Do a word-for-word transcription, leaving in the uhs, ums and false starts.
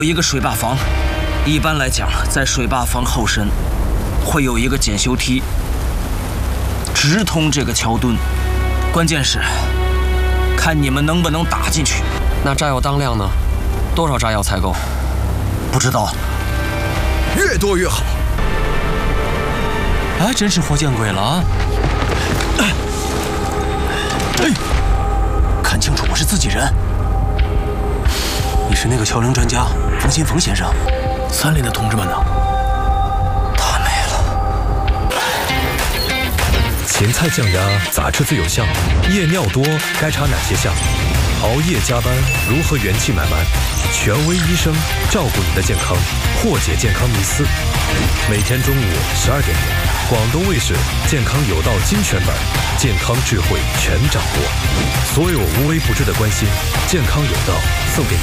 有一个水坝房，一般来讲，在水坝房后身会有一个检修梯，直通这个桥墩。关键是看你们能不能打进去。 那炸药当量呢？多少炸药才够？ 不知道， 越多越好。 哎，真是活见鬼了啊！ 哎，看清楚，我是自己人。你是那个桥梁专家冯新冯先生。三连的同志们呢？ 他没了。 芹菜降压咋吃最有效？夜尿多该查哪些项？熬夜加班如何元气满满？权威医生照顾你的健康，破解健康迷思。每天中午十二点，广东卫视健康有道精选版，健康智慧全掌握，所有无微不至的关心，健康有道送给你。